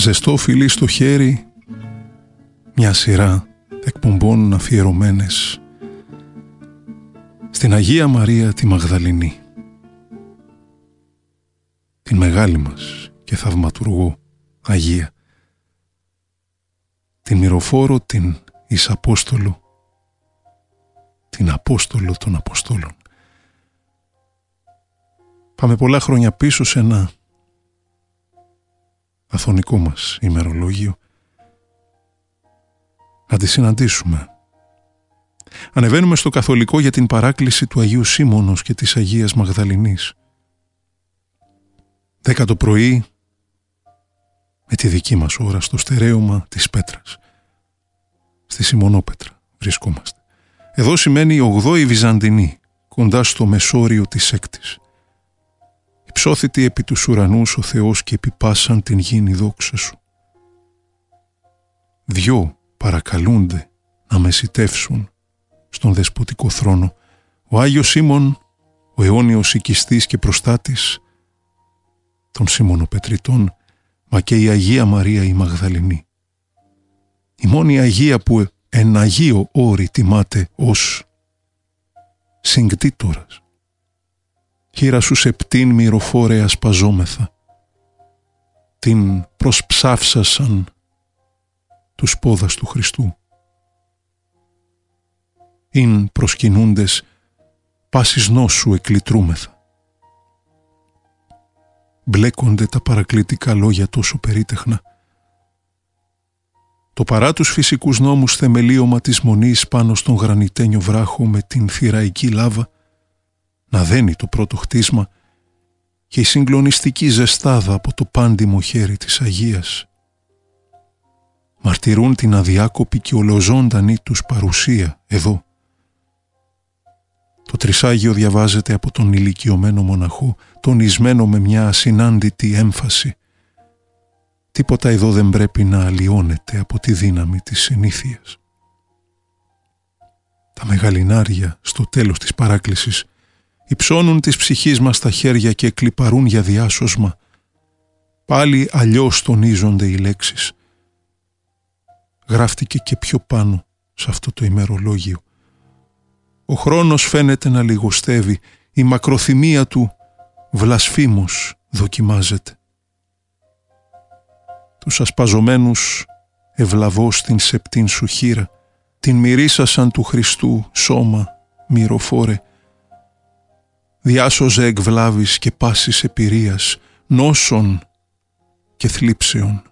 ζεστό φιλί στο χέρι, μια σειρά εκπομπών αφιερωμένες στην Αγία Μαρία τη Μαγδαληνή, την μεγάλη μας και θαυματουργό Αγία, την μυροφόρο, την Ισαπόστολο, την Απόστολο των Αποστόλων. Πάμε πολλά χρόνια πίσω σε ένα αθωνικό μας ημερολόγιο να τη συναντήσουμε. Ανεβαίνουμε στο καθολικό για την παράκληση του Αγίου Σίμωνος και της Αγίας Μαγδαληνής. 10 το πρωί, με τη δική μας ώρα, στο στερέωμα της Πέτρας. Στη Σιμωνόπετρα βρισκόμαστε. Εδώ σημαίνει 8η Βυζαντινή, κοντά στο μεσόριο της Έκτης. Υψώθητη επί τους ουρανούς ο Θεός και επιπάσαν την γήνη δόξα σου. Δυο παρακαλούνται να μεσιτεύσουν στον δεσποτικό θρόνο, ο Άγιος Σίμων, ο αιώνιος οικιστής και προστάτης των Σιμωνοπετριτών, μα και η Αγία Μαρία η Μαγδαληνή. Η μόνη Αγία που εν Αγίο όρη τιμάται ως συγκτήτορας. Χείρα σου σεπτήν μυροφόρε ασπαζόμεθα, την προσψάφσασαν τους πόδας του Χριστού. Ειν προσκυνούντες πάσης νόσου εκλητρούμεθα. Μπλέκονται τα παρακλητικά λόγια τόσο περίτεχνα. Το παρά τους φυσικούς νόμους θεμελίωμα της μονής πάνω στον γρανιτένιο βράχο με την θηραϊκή λάβα να δένει το πρώτο χτίσμα και η συγκλονιστική ζεστάδα από το πάντιμο χέρι της Αγίας. Μαρτυρούν την αδιάκοπη και ολοζώντανη τους παρουσία εδώ. Το τρισάγιο διαβάζεται από τον ηλικιωμένο μοναχό, τονισμένο με μια ασυνάντητη έμφαση. Τίποτα εδώ δεν πρέπει να αλλοιώνεται από τη δύναμη της συνήθειας. Τα μεγαλινάρια στο τέλος της παράκλησης υψώνουν της ψυχής μας τα χέρια και κλιπαρούν για διάσωσμα. Πάλι αλλιώς τονίζονται οι λέξεις. Γράφτηκε και πιο πάνω σε αυτό το ημερολόγιο. Ο χρόνος φαίνεται να λιγοστεύει, η μακροθυμία του βλασφήμως δοκιμάζεται. Τους ασπαζομένους ευλαβώς την σεπτήν σου χείρα, την μυρίσασαν του Χριστού σώμα μυροφόρε. Διάσωζε εκ βλάβης και πάσης επηρείας, νόσων και θλίψεων.